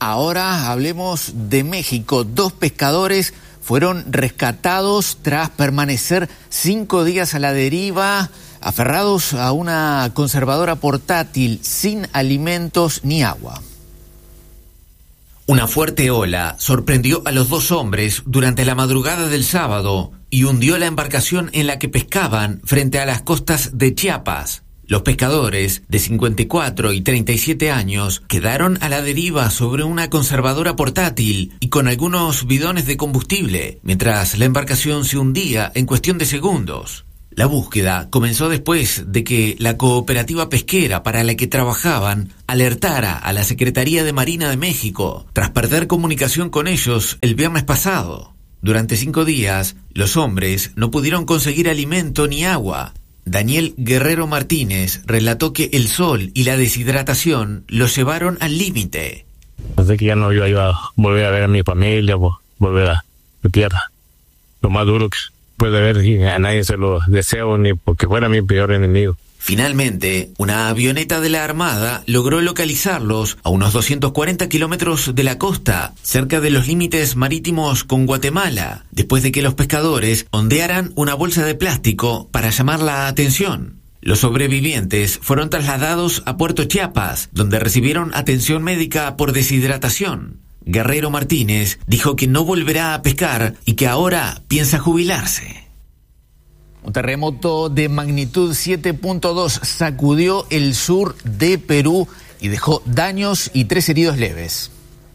Ahora hablemos de México. 2 pescadores fueron rescatados tras permanecer 5 días a la deriva, aferrados a una conservadora portátil sin alimentos ni agua. Una fuerte ola sorprendió a los 2 hombres durante la madrugada del sábado y hundió la embarcación en la que pescaban frente a las costas de Chiapas. Los pescadores, de 54 y 37 años, quedaron a la deriva sobre una conservadora portátil y con algunos bidones de combustible, mientras la embarcación se hundía en cuestión de segundos. La búsqueda comenzó después de que la cooperativa pesquera para la que trabajaban alertara a la Secretaría de Marina de México tras perder comunicación con ellos el viernes pasado. Durante 5 días, los hombres no pudieron conseguir alimento ni agua. Daniel Guerrero Martínez relató que el sol y la deshidratación los llevaron al límite. Pensé que ya no iba a volver a ver a mi familia, volver a la tierra. Lo más duro que puede haber, y a nadie se lo deseo ni porque fuera mi peor enemigo. Finalmente, una avioneta de la Armada logró localizarlos a unos 240 kilómetros de la costa, cerca de los límites marítimos con Guatemala, después de que los pescadores ondearan una bolsa de plástico para llamar la atención. Los sobrevivientes fueron trasladados a Puerto Chiapas, donde recibieron atención médica por deshidratación. Guerrero Martínez dijo que no volverá a pescar y que ahora piensa jubilarse. Un terremoto de magnitud 7.2 sacudió el sur de Perú y dejó daños y 3 heridos leves.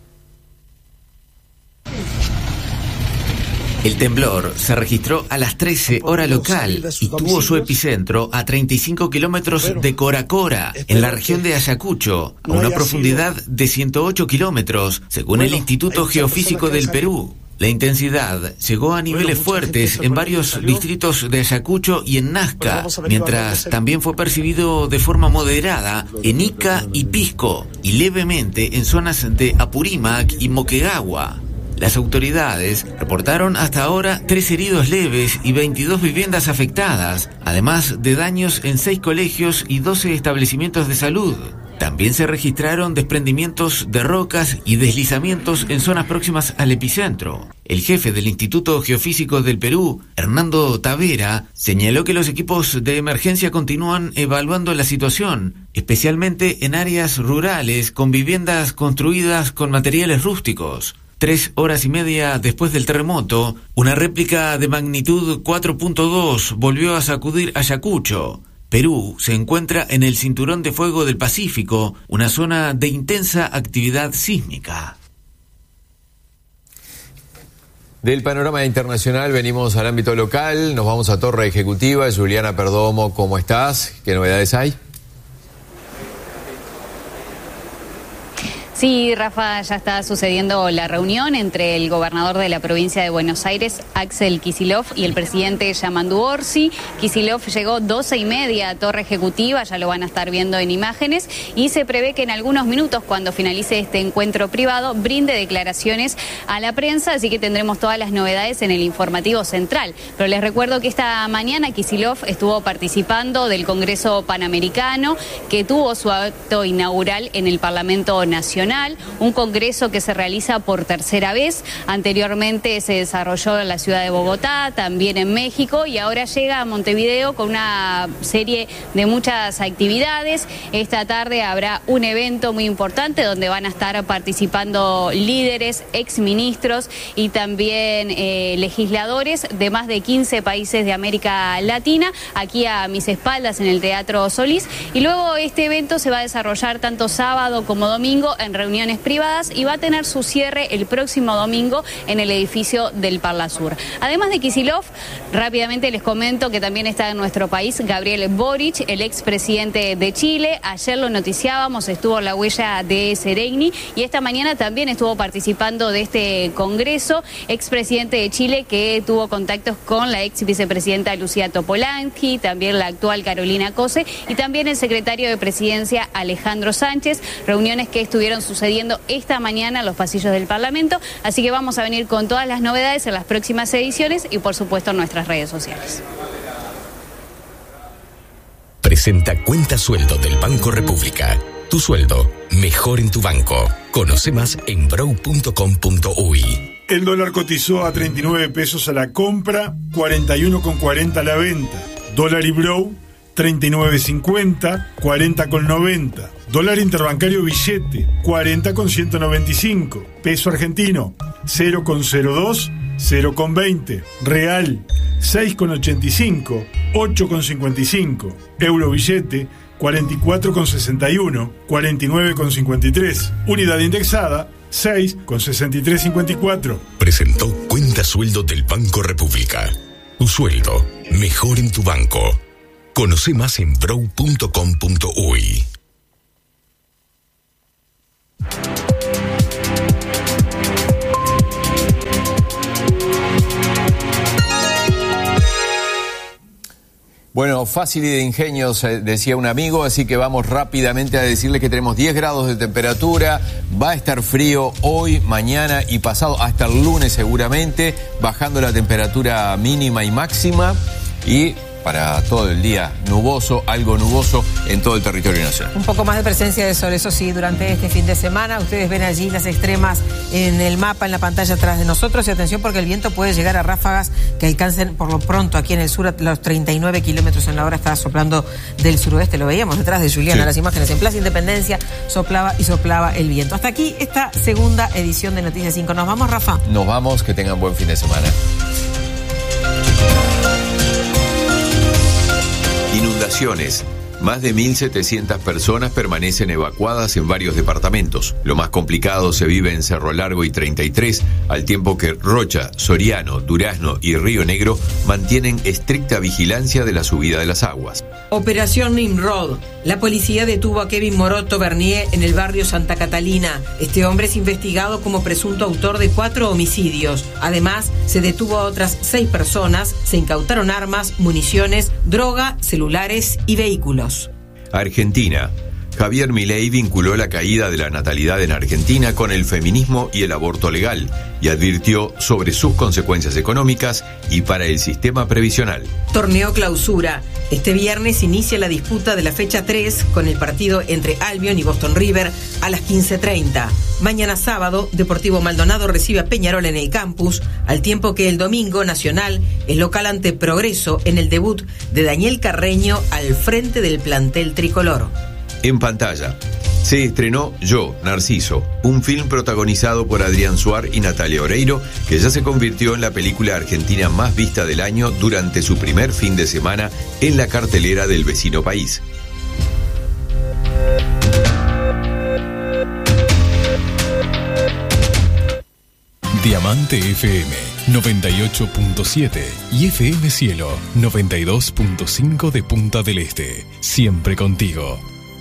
El temblor se registró a las 13 hora local y tuvo su epicentro a 35 kilómetros de Coracora, en la región de Ayacucho, a una profundidad de 108 kilómetros, según el Instituto Geofísico del Perú. La intensidad llegó a niveles fuertes en varios distritos de Ayacucho y en Nazca, mientras también fue percibido de forma moderada en Ica y Pisco, y levemente en zonas de Apurímac y Moquegua. Las autoridades reportaron hasta ahora 3 heridos leves y 22 viviendas afectadas, además de daños en 6 colegios y 12 establecimientos de salud. También se registraron desprendimientos de rocas y deslizamientos en zonas próximas al epicentro. El jefe del Instituto Geofísico del Perú, Hernando Tavera, señaló que los equipos de emergencia continúan evaluando la situación, especialmente en áreas rurales con viviendas construidas con materiales rústicos. 3 horas y media después del terremoto, una réplica de magnitud 4.2 volvió a sacudir Ayacucho. Perú se encuentra en el Cinturón de Fuego del Pacífico, una zona de intensa actividad sísmica. Del panorama internacional venimos al ámbito local, nos vamos a Torre Ejecutiva. Juliana Perdomo, ¿cómo estás? ¿Qué novedades hay? Sí, Rafa, ya está sucediendo la reunión entre el gobernador de la provincia de Buenos Aires, Axel Kicillof, y el presidente Yamandu Orsi. Kicillof llegó 12:30 a Torre Ejecutiva, ya lo van a estar viendo en imágenes, y se prevé que en algunos minutos, cuando finalice este encuentro privado, brinde declaraciones a la prensa, así que tendremos todas las novedades en el informativo central. Pero les recuerdo que esta mañana Kicillof estuvo participando del Congreso Panamericano, que tuvo su acto inaugural en el Parlamento Nacional. Un congreso que se realiza por tercera vez. Anteriormente se desarrolló en la ciudad de Bogotá, también en México, y ahora llega a Montevideo con una serie de muchas actividades. Esta tarde habrá un evento muy importante donde van a estar participando líderes, exministros y también legisladores de más de 15 países de América Latina, aquí a mis espaldas en el Teatro Solís. Y luego este evento se va a desarrollar tanto sábado como domingo en reuniones privadas y va a tener su cierre el próximo domingo en el edificio del Parlasur. Además de Kicillof, rápidamente les comento que también está en nuestro país Gabriel Boric, el expresidente de Chile. Ayer lo noticiábamos, estuvo la huella de Seregni, y esta mañana también estuvo participando de este congreso. Expresidente de Chile que tuvo contactos con la ex vicepresidenta Lucía Topolansky, también la actual Carolina Cose, y también el secretario de Presidencia Alejandro Sánchez. Reuniones que estuvieron sucediendo esta mañana en los pasillos del Parlamento, así que vamos a venir con todas las novedades en las próximas ediciones y por supuesto en nuestras redes sociales. Presenta Cuenta Sueldo del Banco República. Tu sueldo, mejor en tu banco. Conoce más en brow.com.uy. El dólar cotizó a 39 pesos a la compra, 41,40 a la venta. Dólar y Brow, 39,50, 40,90. Dólar interbancario billete, 40,195. Peso argentino, 0,02, 0,20. Real, 6,85, 8,55. Euro billete, 44,61, 49,53. Unidad indexada, 6,6354. Presentó Cuenta Sueldo del Banco República. Tu sueldo, mejor en tu banco. Conoce más en brow.com.uy. Bueno, fácil y de ingenios, decía un amigo, así que vamos rápidamente a decirle que tenemos 10 grados de temperatura, va a estar frío hoy, mañana y pasado, hasta el lunes seguramente, bajando la temperatura mínima y máxima, y para todo el día nuboso, algo nuboso en todo el territorio nacional. Un poco más de presencia de sol, eso sí, durante este fin de semana. Ustedes ven allí las extremas en el mapa, en la pantalla atrás de nosotros. Y atención, porque el viento puede llegar a ráfagas que alcancen por lo pronto aquí en el sur a los 39 kilómetros en la hora. Estaba soplando del suroeste, lo veíamos detrás de Juliana, sí. Las imágenes en Plaza Independencia, soplaba y soplaba el viento. Hasta aquí esta segunda edición de Noticias 5. ¿Nos vamos, Rafa? Nos vamos, que tengan buen fin de semana. Inundaciones. Más de 1.700 personas permanecen evacuadas en varios departamentos. Lo más complicado se vive en Cerro Largo y 33, al tiempo que Rocha, Soriano, Durazno y Río Negro mantienen estricta vigilancia de la subida de las aguas. Operación Nimrod. La policía detuvo a Kevin Moroto Bernier en el barrio Santa Catalina. Este hombre es investigado como presunto autor de 4 homicidios. Además, se detuvo a otras 6 personas, se incautaron armas, municiones, droga, celulares y vehículos. Argentina. Javier Milei vinculó la caída de la natalidad en Argentina con el feminismo y el aborto legal y advirtió sobre sus consecuencias económicas y para el sistema previsional. Torneo Clausura. Este viernes inicia la disputa de la fecha 3 con el partido entre Albion y Boston River a las 15:30. Mañana sábado, Deportivo Maldonado recibe a Peñarol en el campus, al tiempo que el domingo Nacional es local ante Progreso en el debut de Daniel Carreño al frente del plantel tricolor. En pantalla, se estrenó Yo, Narciso, un film protagonizado por Adrián Suar y Natalia Oreiro, que ya se convirtió en la película argentina más vista del año durante su primer fin de semana en la cartelera del vecino país. Diamante FM 98.7 y FM Cielo 92.5 de Punta del Este, siempre contigo.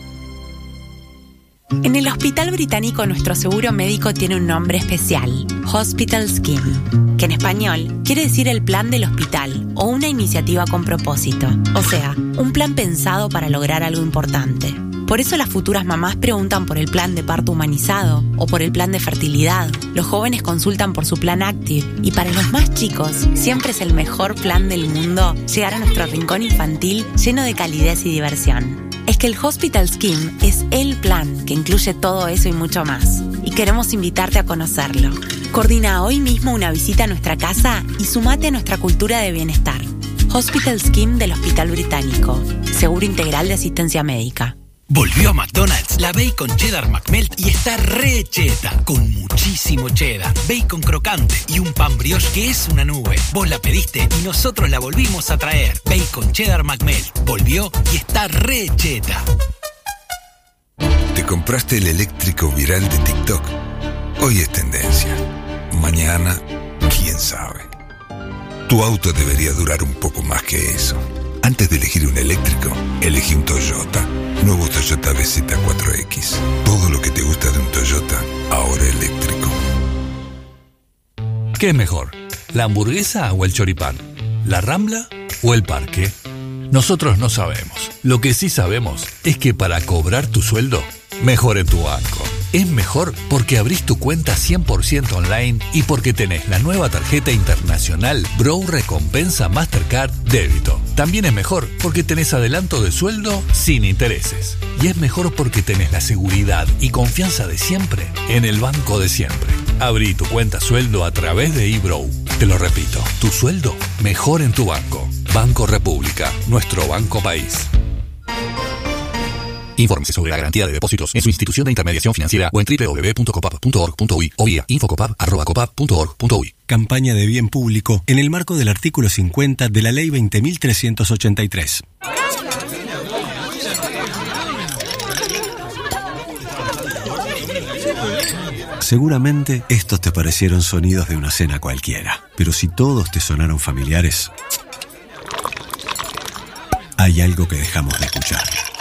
En el Hospital Británico nuestro seguro médico tiene un nombre especial, Hospital Scheme, que en español quiere decir el plan del hospital o una iniciativa con propósito, o sea, un plan pensado para lograr algo importante. Por eso las futuras mamás preguntan por el plan de parto humanizado o por el plan de fertilidad. Los jóvenes consultan por su plan Active y para los más chicos siempre es el mejor plan del mundo llegar a nuestro rincón infantil lleno de calidez y diversión. Es que el Hospital Scheme es el plan que incluye todo eso y mucho más. Y queremos invitarte a conocerlo. Coordina hoy mismo una visita a nuestra casa y sumate a nuestra cultura de bienestar. Hospital Scheme del Hospital Británico. Seguro integral de asistencia médica. Volvió a McDonald's la Bacon Cheddar McMelt y está re cheta, con muchísimo cheddar, bacon crocante y un pan brioche que es una nube. Vos la pediste y nosotros la volvimos a traer. Bacon Cheddar McMelt volvió y está re cheta. ¿Te compraste el eléctrico viral de TikTok? Hoy es tendencia. Mañana, quién sabe. Tu auto debería durar un poco más que eso. Antes de elegir un eléctrico, elegí un Toyota. Nuevo Toyota BZ4X. Todo lo que te gusta de un Toyota, ahora eléctrico. ¿Qué es mejor? ¿La hamburguesa o el choripán? ¿La Rambla o el parque? Nosotros no sabemos. Lo que sí sabemos es que para cobrar tu sueldo, mejor en tu banco. Es mejor porque abrís tu cuenta 100% online y porque tenés la nueva tarjeta internacional Brow Recompensa Mastercard Débito. También es mejor porque tenés adelanto de sueldo sin intereses. Y es mejor porque tenés la seguridad y confianza de siempre en el banco de siempre. Abrí tu cuenta sueldo a través de eBrow. Te lo repito, tu sueldo mejor en tu banco. Banco República, nuestro banco país. Infórmese sobre la garantía de depósitos en su institución de intermediación financiera o en www.copap.org.uy o vía infocopap@copap.org.uy. Campaña de bien público en el marco del artículo 50 de la Ley 20.383. Seguramente estos te parecieron sonidos de una cena cualquiera, pero si todos te sonaron familiares, hay algo que dejamos de escuchar.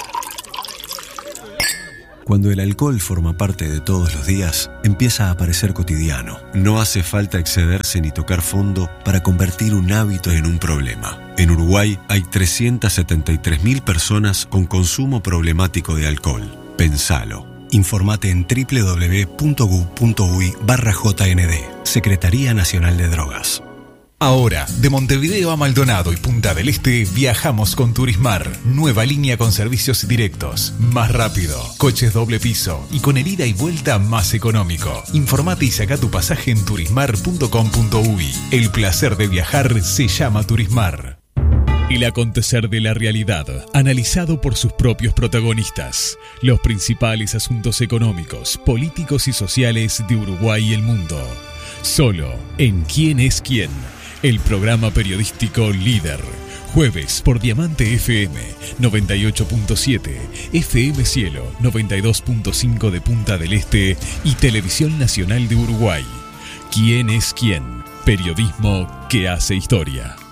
Cuando el alcohol forma parte de todos los días, empieza a parecer cotidiano. No hace falta excederse ni tocar fondo para convertir un hábito en un problema. En Uruguay hay 373.000 personas con consumo problemático de alcohol. Pensalo. Informate en www.gu.uy/JND. Secretaría Nacional de Drogas. Ahora, de Montevideo a Maldonado y Punta del Este, viajamos con Turismar. Nueva línea con servicios directos, más rápido, coches doble piso y con el ida y vuelta más económico. Informate y saca tu pasaje en turismar.com.uy. El placer de viajar se llama Turismar. El acontecer de la realidad, analizado por sus propios protagonistas. Los principales asuntos económicos, políticos y sociales de Uruguay y el mundo. Solo en ¿Quién es quién? El programa periodístico líder. Jueves por Diamante FM 98.7, FM Cielo 92.5 de Punta del Este y Televisión Nacional de Uruguay. ¿Quién es quién? Periodismo que hace historia.